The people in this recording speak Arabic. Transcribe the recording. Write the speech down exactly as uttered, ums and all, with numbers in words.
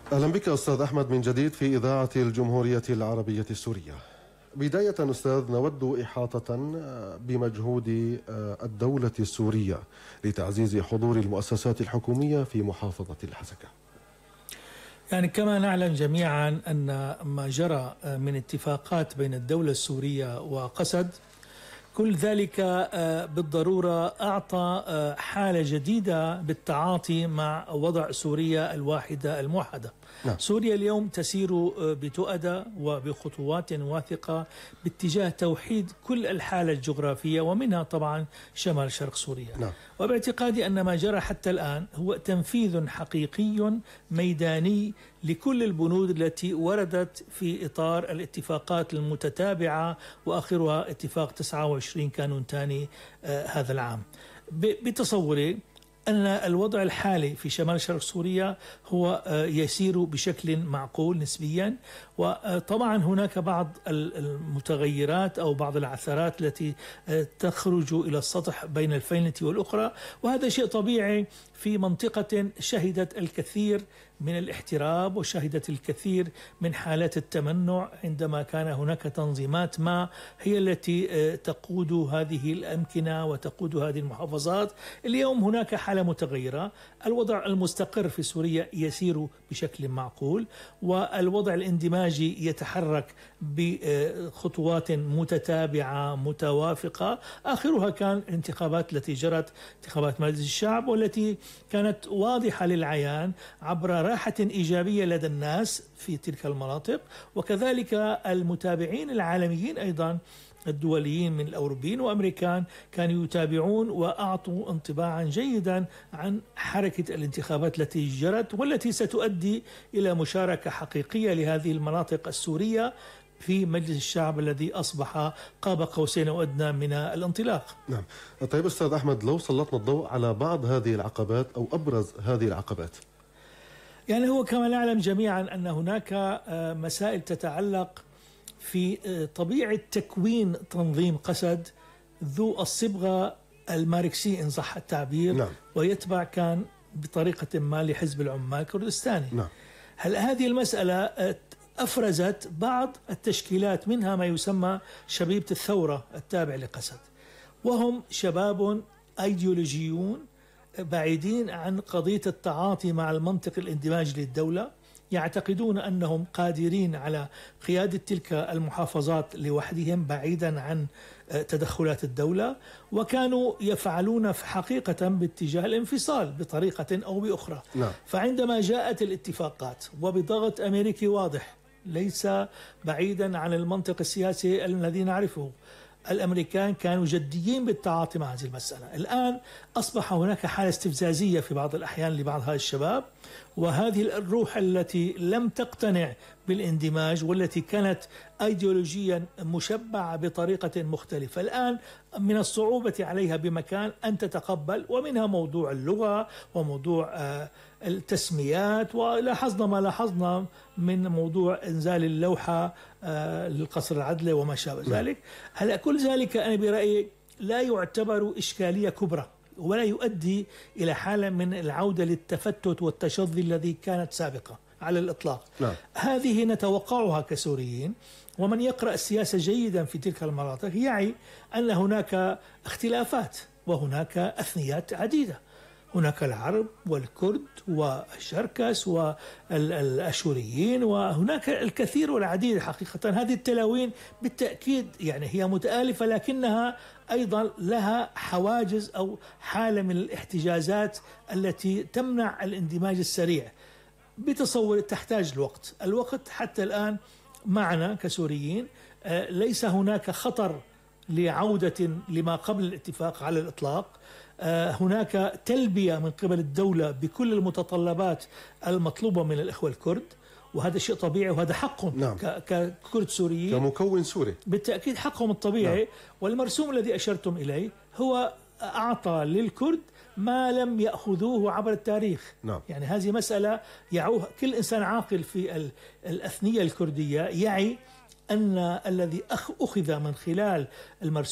أهلا بك أستاذ أحمد من جديد في إذاعة الجمهورية العربية السورية. بداية أستاذ، نود إحاطة بمجهود الدولة السورية لتعزيز حضور المؤسسات الحكومية في محافظة الحسكة. يعني كما نعلم جميعا أن ما جرى من اتفاقات بين الدولة السورية وقسد كل ذلك بالضرورة أعطى حالة جديدة بالتعاطي مع وضع سوريا الواحدة الموحدة. نعم. سوريا اليوم تسير بتؤدة وبخطوات واثقة باتجاه توحيد كل الحالة الجغرافية ومنها طبعا شمال شرق سوريا. نعم. وباعتقادي أن ما جرى حتى الآن هو تنفيذ حقيقي ميداني لكل البنود التي وردت في إطار الاتفاقات المتتابعة وآخرها اتفاق تسعة وعشرين كانون ثاني آه هذا العام. بتصوري أن الوضع الحالي في شمال شرق سوريا هو يسير بشكل معقول نسبيا، وطبعا هناك بعض المتغيرات أو بعض العثرات التي تخرج إلى السطح بين الفينة والأخرى، وهذا شيء طبيعي في منطقة شهدت الكثير من الاحتراب وشهدت الكثير من حالات التمنع عندما كان هناك تنظيمات ما هي التي تقود هذه الأمكنة وتقود هذه المحافظات. اليوم هناك حالة متغيرة، الوضع المستقر في سوريا يسير بشكل معقول، والوضع الاندماجي يتحرك بخطوات متتابعة متوافقة، آخرها كان الانتخابات التي جرت، انتخابات مجلس الشعب، والتي كانت واضحة للعيان عبر راحة إيجابية لدى الناس في تلك المناطق، وكذلك المتابعين العالميين أيضا الدوليين من الأوروبيين وأمريكان كانوا يتابعون وأعطوا انطباعا جيدا عن حركة الانتخابات التي جرت والتي ستؤدي إلى مشاركة حقيقية لهذه المناطق السورية في مجلس الشعب الذي أصبح قاب قوسين وأدنى من الانطلاق. نعم. طيب أستاذ أحمد، لو سلطنا الضوء على بعض هذه العقبات أو أبرز هذه العقبات. يعني هو كما نعلم جميعا أن هناك مسائل تتعلق في طبيعة تكوين تنظيم قسد ذو الصبغة الماركسية إن صح التعبير. نعم. ويتبع كان بطريقة ما لحزب العمال الكردستاني. نعم. هل هذه المسألة أفرزت بعض التشكيلات منها ما يسمى شبيبة الثورة التابع لقسد، وهم شباب أيديولوجيون بعيدين عن قضية التعاطي مع المنطق الاندماجي للدولة، يعتقدون أنهم قادرين على قيادة تلك المحافظات لوحدهم بعيدا عن تدخلات الدولة، وكانوا يفعلون في حقيقة باتجاه الانفصال بطريقة أو بأخرى. لا. فعندما جاءت الاتفاقات وبضغط أمريكي واضح ليس بعيدا عن المنطق السياسي الذي نعرفه، الأمريكان كانوا جديين بالتعاطي مع هذه المسألة. الآن أصبح هناك حالة استفزازية في بعض الأحيان لبعض هذا الشباب، وهذه الروح التي لم تقتنع بالاندماج والتي كانت أيديولوجيا مشبعة بطريقة مختلفة الآن من الصعوبة عليها بمكان أن تتقبل، ومنها موضوع اللغة وموضوع التسميات، ولاحظنا ما لاحظنا من موضوع إنزال اللوحة للقصر العدلي وما شابه ذلك. هلا كل ذلك أنا برأيي لا يعتبر إشكالية كبرى ولا يؤدي إلى حالة من العودة للتفتت والتشظي الذي كانت سابقة على الإطلاق. لا. هذه نتوقعها كسوريين، ومن يقرأ السياسة جيدا في تلك المناطق يعي أن هناك اختلافات وهناك أثنيات عديدة، هناك العرب والكرد والشركس والأشوريين، وهناك الكثير والعديد. حقيقة هذه التلاوين بالتأكيد يعني هي متآلفة، لكنها أيضا لها حواجز أو حالة من الاحتجازات التي تمنع الاندماج السريع. بتصور تحتاج الوقت الوقت حتى الآن معنا كسوريين ليس هناك خطر لعودة لما قبل الاتفاق على الإطلاق. هناك تلبية من قبل الدولة بكل المتطلبات المطلوبة من الإخوة الكرد، وهذا شيء طبيعي وهذا حقهم. نعم. ككرد سوريين كمكون سوري بالتأكيد حقهم الطبيعي. نعم. والمرسوم الذي أشرتم إليه هو أعطى للكرد ما لم يأخذوه عبر التاريخ. نعم. يعني هذه مسألة يعوها كل إنسان عاقل في الأثنية الكردية، يعي أن الذي أخذ من خلال المرسوم